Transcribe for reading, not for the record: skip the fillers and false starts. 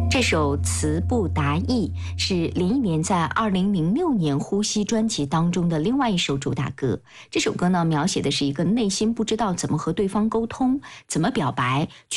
这首《词不达意》是林忆莲在2006年《呼吸》专辑当中的另外一首主打歌。这首歌呢，描写的是一个内心不知道怎么和对方沟通、怎么表白，